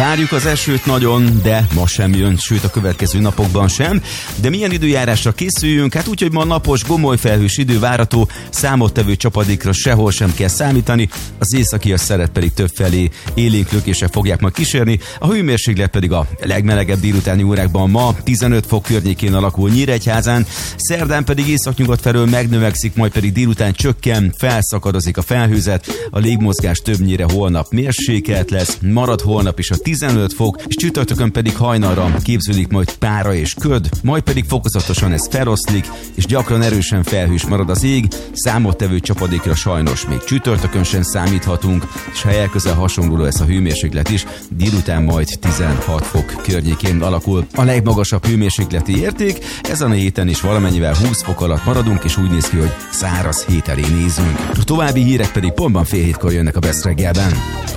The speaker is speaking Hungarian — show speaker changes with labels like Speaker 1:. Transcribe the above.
Speaker 1: Várjuk az esőt nagyon, de ma sem jön, sőt a következő napokban sem. De milyen időjárásra készüljünk? Hát úgy, hogy ma napos, gomolyfelhős idő várható, számottevő csapadékra sehol sem kell számítani, az északias szeret pedig többfelé élénk lökések fogják majd kísérni, a hőmérséklet pedig a legmelegebb délutáni órákban ma 15 fok környékén alakul Nyíregyházán, szerdán pedig északnyugat felől megnövekszik, majd pedig délután csökken, felszakadozik a felhőzet, a légmozgás többnyire holnap mérsékelt lesz, marad holnap is a 15 fok, és csütörtökön pedig hajnalra képződik majd pára és köd, majd pedig fokozatosan ez feloszlik, és gyakran erősen felhős marad az ég, számottevő csapadékra sajnos még csütörtökön sem számíthatunk, és helyek közel hasonló lesz a hőmérséklet is, délután majd 16 fok környékén alakul a legmagasabb hőmérsékleti érték, ezen a héten is valamennyivel 20 fok alatt maradunk, és úgy néz ki, hogy száraz hét elé nézünk. A további hírek pedig pontban fél hétkor jönnek a Best reggelben.